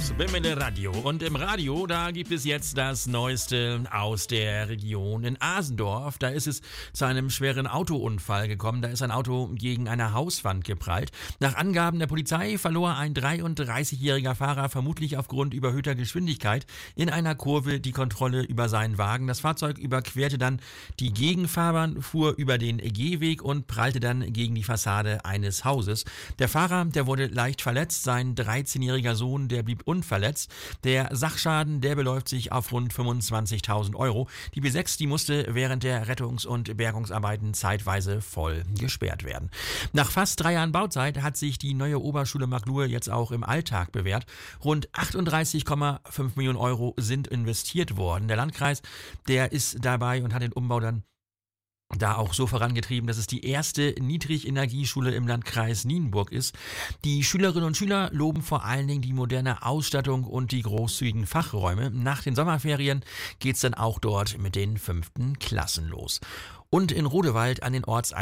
das Bimmele Radio. Und im Radio, da gibt es jetzt das Neueste aus der Region. In Asendorf, da ist es zu einem schweren Autounfall gekommen. Da ist ein Auto gegen eine Hauswand geprallt. Nach Angaben der Polizei verlor ein 33-jähriger Fahrer vermutlich aufgrund überhöhter Geschwindigkeit in einer Kurve die Kontrolle über seinen Wagen. Das Fahrzeug überquerte dann die Gegenfahrbahn, fuhr über den Gehweg und prallte dann gegen die Fassade eines Hauses. Der Fahrer, der wurde leicht verletzt. Sein 13-jähriger Sohn, der blieb unverletzt. Der Sachschaden, der beläuft sich auf rund 25.000 Euro. Die B6, die musste während der Rettungs- und Bergungsarbeiten zeitweise voll gesperrt werden. Nach fast 3 Jahren Bauzeit hat sich die neue Oberschule Maglur jetzt auch im Alltag bewährt. Rund 38,5 Millionen Euro sind investiert worden. Der Landkreis, der ist dabei und hat den Umbau dann da auch so vorangetrieben, dass es die erste Niedrigenergieschule im Landkreis Nienburg ist. Die Schülerinnen und Schüler loben vor allen Dingen die moderne Ausstattung und die großzügigen Fachräume. Nach den Sommerferien geht's dann auch dort mit den 5. Klassen los. Und in Rodewald an den